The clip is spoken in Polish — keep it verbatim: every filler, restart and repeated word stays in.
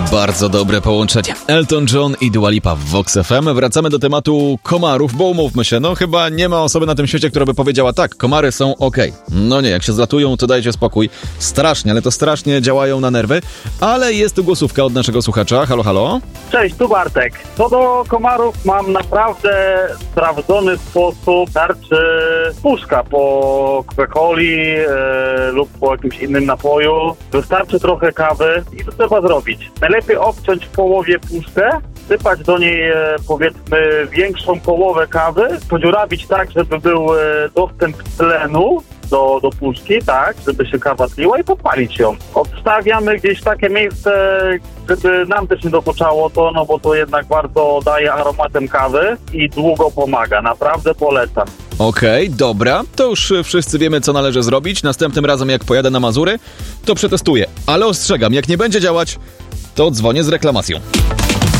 Bardzo dobre połączenie. Elton John i Dua Lipa w Vox F M. Wracamy do tematu komarów, bo umówmy się, no chyba nie ma osoby na tym świecie, która by powiedziała tak, komary są okej. No nie, jak się zlatują, to dajcie spokój. Strasznie, ale to strasznie działają na nerwy. Ale jest tu głosówka od naszego słuchacza. Halo, halo? Cześć, tu Bartek. Co do komarów mam naprawdę sprawdzony sposób. Starczy puszka po Coca-Coli e, lub po jakimś innym napoju. Wystarczy trochę kawy i to trzeba zrobić. Najlepiej obciąć w połowie puszkę, sypać do niej e, powiedzmy większą połowę kawy, podziurawić tak, żeby był e, dostęp tlenu do, do puszki, tak, żeby się kawa tliła i podpalić ją. Odstawiamy gdzieś w takie miejsce, żeby nam też nie dokuczało to, no bo to jednak bardzo daje aromatem kawy i długo pomaga. Naprawdę polecam. Okej, okay, dobra, to już wszyscy wiemy, co należy zrobić. Następnym razem, jak pojadę na Mazury, to przetestuję. Ale ostrzegam, jak nie będzie działać, to dzwonię z reklamacją.